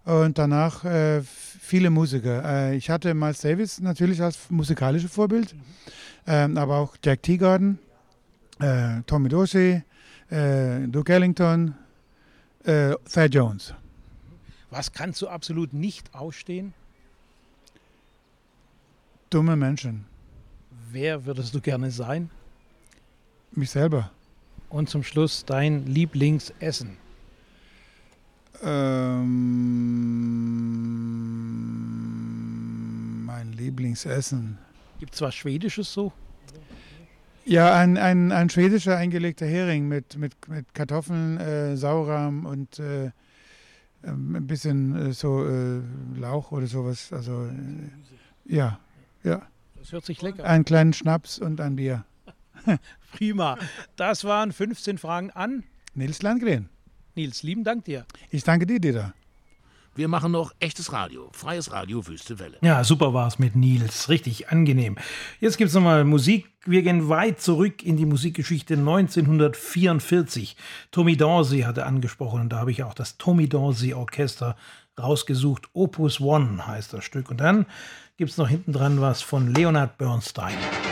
und danach viele Musiker. Ich hatte Miles Davis natürlich als musikalisches Vorbild, aber auch Jack Teagarden, Tommy Dorsey, Duke Ellington, Thad Jones. Was kannst du absolut nicht ausstehen? Dumme Menschen. Wer würdest du gerne sein? Mich selber. Und zum Schluss dein Lieblingsessen. Mein Lieblingsessen. Gibt es was Schwedisches so? Ja, ein schwedischer eingelegter Hering mit Kartoffeln, Sauerrahm und ein bisschen Lauch oder sowas. Also ja. Das hört sich lecker an. Einen kleinen Schnaps und ein Bier. Prima. Das waren 15 Fragen an Nils Landgren. Nils. Lieben Dank dir. Ich danke dir, Dieter. Wir machen noch echtes Radio. Freies Radio, Wüste Welle. Ja, super war es mit Nils. Richtig angenehm. Jetzt gibt es nochmal Musik. Wir gehen weit zurück in die Musikgeschichte 1944. Tommy Dorsey hatte angesprochen und da habe ich auch das Tommy Dorsey Orchester rausgesucht. Opus One heißt das Stück. Und dann gibt es noch hinten dran was von Leonard Bernstein.